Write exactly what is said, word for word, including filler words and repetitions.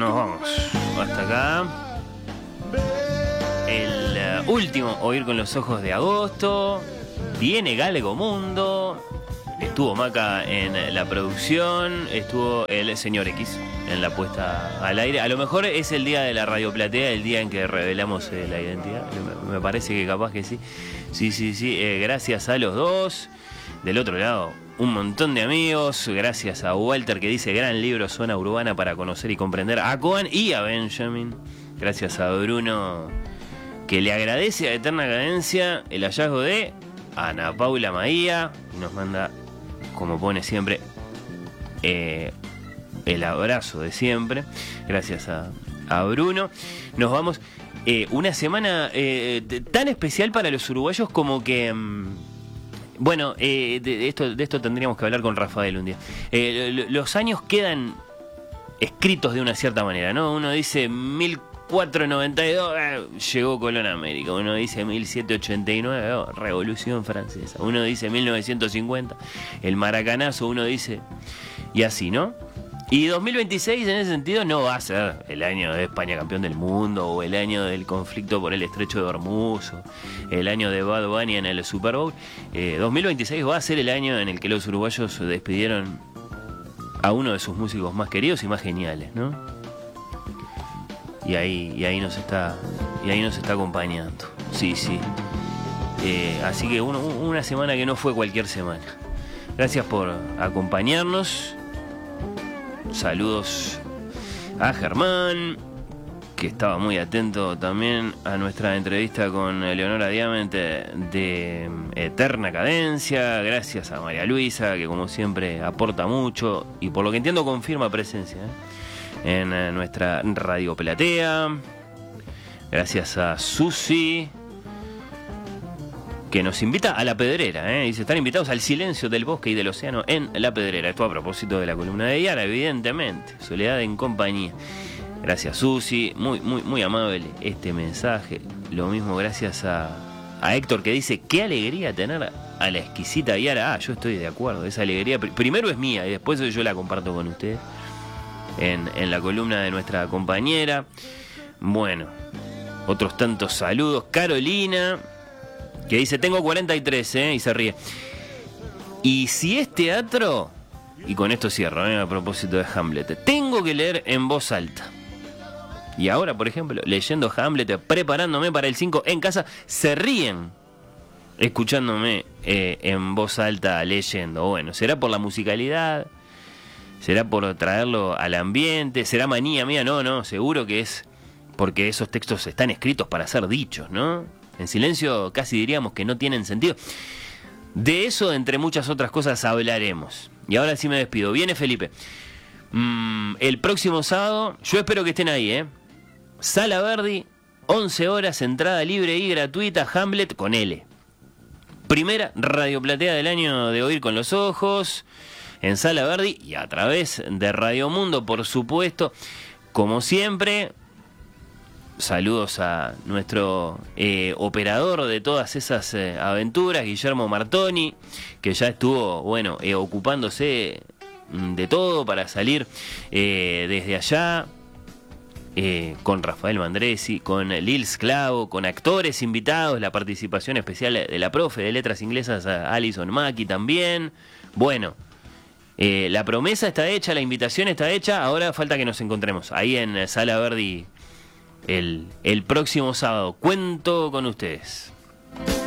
nos vamos. Hasta acá. El uh, último Oír con los Ojos de agosto. Viene Galgo Mundo. Estuvo Maca en la producción. Estuvo el señor X en la puesta al aire. A lo mejor es el día de la Radio Platea, el día en que revelamos eh, la identidad. Me, me parece que capaz que sí. Sí, sí, sí. Eh, gracias a los dos. Del otro lado, un montón de amigos. Gracias a Walter, que dice: gran libro, Zona Urbana para conocer y comprender a Coan y a Benjamin. Gracias a Bruno, que le agradece a Eterna Cadencia el hallazgo de Ana Paula Maía. Y nos manda, como pone siempre, eh, el abrazo de siempre. Gracias a, a Bruno. Nos vamos. Eh, una semana eh, tan especial para los uruguayos como que... Mmm, Bueno, eh, de, esto, de esto tendríamos que hablar con Rafael un día. Eh, los años quedan escritos de una cierta manera, ¿no? Uno dice mil cuatrocientos noventa y dos, eh, llegó Colón a América. Uno dice mil setecientos ochenta y nueve, oh, Revolución Francesa. Uno dice mil novecientos cincuenta, el Maracanazo. Uno dice... Y así, ¿no? Y dos mil veintiséis en ese sentido no va a ser el año de España campeón del mundo, o el año del conflicto por el estrecho de Hormuz, o el año de Bad Bunny en el Super Bowl. Eh, dos mil veintiséis va a ser el año en el que los uruguayos despidieron a uno de sus músicos más queridos y más geniales, ¿no? Y ahí, y ahí nos está, y ahí nos está acompañando. Sí, sí. Eh, así que uno, una semana que no fue cualquier semana. Gracias por acompañarnos. Saludos a Germán, que estaba muy atento también a nuestra entrevista con Leonora Diamante de Eterna Cadencia. Gracias a María Luisa, que como siempre aporta mucho y por lo que entiendo confirma presencia ¿eh? en nuestra Radio Platea. Gracias a Susi, que nos invita a La Pedrera, ¿eh? Dice: están invitados al silencio del bosque y del océano en La Pedrera. Esto a propósito de la columna de Yara, evidentemente. Soledad en compañía. Gracias, Susi. Muy, muy, muy amable este mensaje. Lo mismo gracias a, a Héctor, que dice: qué alegría tener a la exquisita Yara. Ah, yo estoy de acuerdo. Esa alegría pr- primero es mía y después yo la comparto con ustedes en, en la columna de nuestra compañera. Bueno, otros tantos saludos. Carolina, que dice: tengo cuarenta y tres, ¿eh? Y se ríe. Y si es teatro, y con esto cierro, ¿eh? A propósito de Hamlet, tengo que leer en voz alta. Y ahora, por ejemplo, leyendo Hamlet, preparándome para el cinco en casa, se ríen escuchándome eh, en voz alta leyendo. Bueno, ¿será por la musicalidad? ¿Será por traerlo al ambiente? ¿Será manía mía? No, no, seguro que es porque esos textos están escritos para ser dichos, ¿no? En silencio casi diríamos que no tienen sentido. De eso, entre muchas otras cosas, hablaremos. Y ahora sí me despido. Viene Felipe. Mm, el próximo sábado, yo espero que estén ahí, ¿eh? Sala Verdi, once horas, entrada libre y gratuita, Hamlet con L. Primera Radio Platea del año de Oír con los Ojos, en Sala Verdi y a través de Radio Mundo, por supuesto. Como siempre... Saludos a nuestro eh, operador de todas esas eh, aventuras, Guillermo Martoni, que ya estuvo, bueno, eh, ocupándose de todo para salir eh, desde allá, eh, con Rafael Mandresi, con Lils Clavo, con actores invitados, la participación especial de la profe de letras inglesas, Alison Mackie también. Bueno, eh, la promesa está hecha, la invitación está hecha, ahora falta que nos encontremos ahí en Sala Verdi. El, el próximo sábado. Cuento con ustedes.